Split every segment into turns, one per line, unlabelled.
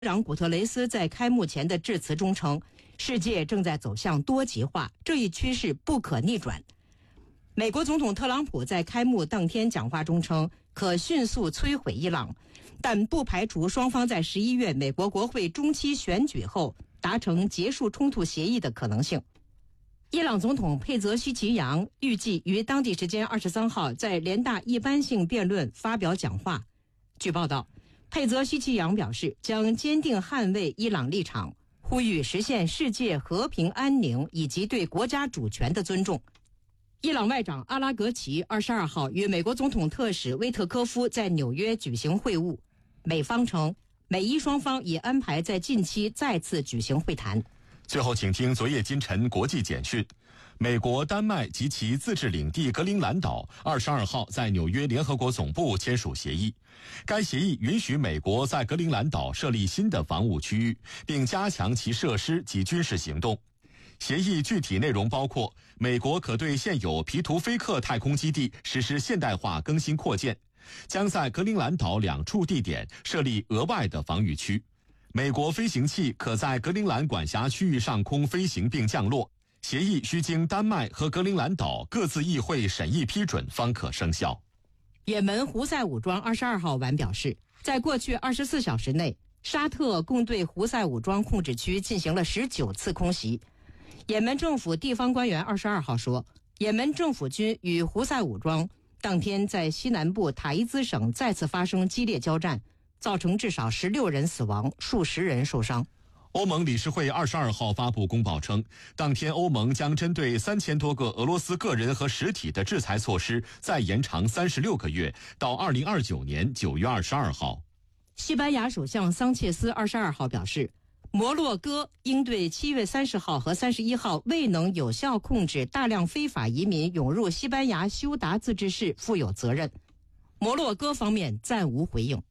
长古特雷斯在开幕前的致辞中称，世界正在走向多极化，这一趋势不可逆转。美国总统特朗普在开幕当天讲话中称，可迅速摧毁伊朗，但不排除双方在11月美国国会中期选举后达成结束冲突协议的可能性。伊朗总统佩泽希奇扬预计于当地时间23号在联大一般性辩论发表讲话。据报道，佩泽希奇扬表示将坚定捍卫伊朗立场，呼吁实现世界和平安宁以及对国家主权的尊重。伊朗外长阿拉格齐22号与美国总统特使威特科夫在纽约举行会晤，美方称美伊双方已安排在近期再次举行会谈。
最后请听昨夜今晨国际简讯。美国、丹麦及其自治领地格陵兰岛22号在纽约联合国总部签署协议。该协议允许美国在格陵兰岛设立新的防务区域，并加强其设施及军事行动。协议具体内容包括，美国可对现有皮图菲克太空基地实施现代化更新扩建，将在格陵兰岛2处地点设立额外的防御区。美国飞行器可在格陵兰管辖区域上空飞行并降落。协议需经丹麦和格陵兰岛各自议会审议批准方可生效。
也门胡塞武装22号晚表示，在过去24小时内，沙特共对胡塞武装控制区进行了19次空袭。也门政府地方官员22号说，也门政府军与胡塞武装当天在西南部塔伊兹省再次发生激烈交战，造成至少16人死亡，数十人受伤。
欧盟理事会22号发布公报称，当天欧盟将针对3000多个俄罗斯个人和实体的制裁措施再延长36个月，到2029年9月22号。
西班牙首相桑切斯22号表示，摩洛哥应对7月30号和31号未能有效控制大量非法移民涌入西班牙休达自治市负有责任。摩洛哥方面暂无回应。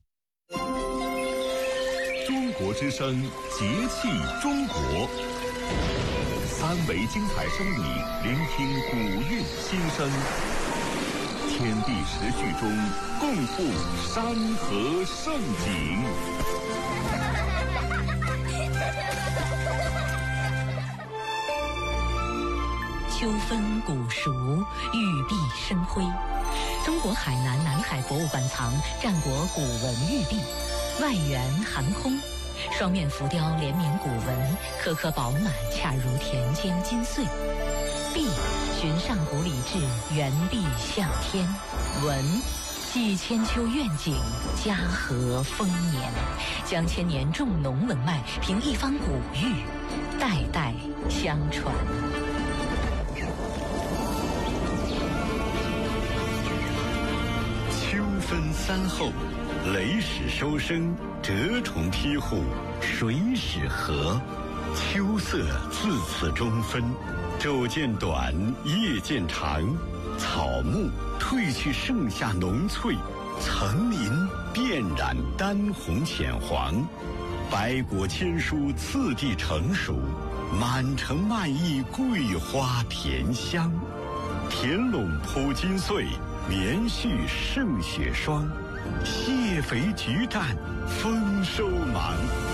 中国之声，节气中国，3维精彩声理，聆听古韵心声，天地时序中共赴山河盛景。
秋分古熟，玉璧生辉。中国海南南海博物馆藏战国古文玉璧，外圆含空，双面浮雕连绵古文，颗颗饱满，恰如田间金穗。璧寻上古礼制，圆璧向天。文记千秋愿景，嘉禾丰年，将千年重农文脉凭一方古玉，代代相传。
秋分3后，雷始收声，蛰虫披户，水始和。秋色自此中分，昼渐短，夜渐长。草木褪去盛夏浓翠，层林遍染丹红浅黄。百果千蔬次第成熟，满城漫溢桂花甜香。田垄铺金穗，连续胜雪霜。蟹肥菊淡，丰收忙。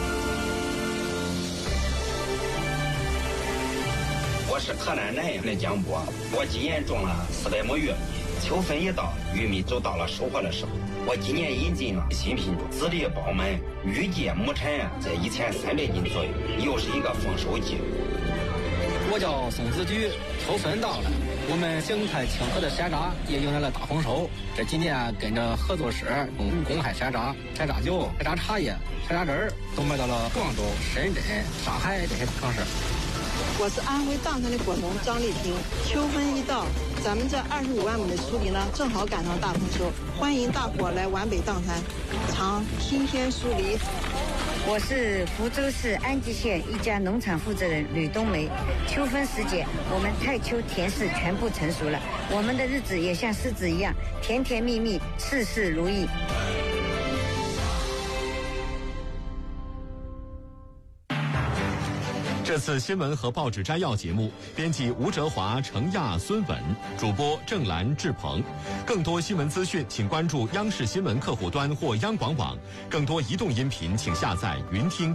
我是河南南阳的江波，我今年种了400亩玉米，秋分一到，玉米就到了收获的时候。我今年引进了新品种，籽粒饱满，预计亩产在1300斤左右，又是一个丰收季。
我叫宋子菊，秋分到了，我们景泰清河的山楂也迎来了大丰收。这几年跟着合作社公开山楂、山楂酒、山楂茶叶、山楂汁儿都卖到了广州、深圳、上海这些城市。
我是安徽砀山的果农张丽萍。秋分一到，咱们这25万亩的锄地呢，正好赶上大丰收，欢迎大伙来皖北砀山尝新鲜锄梨。
我是福州市安吉县一家农场负责人吕冬梅。秋分时节，我们太丘田氏全部成熟了，我们的日子也像狮子一样甜甜蜜蜜，事事如意。
这次新闻和报纸摘要节目，编辑吴哲华、程亚、孙稳，主播郑兰、志鹏。更多新闻资讯，请关注央视新闻客户端或央广网。更多移动音频，请下载云听。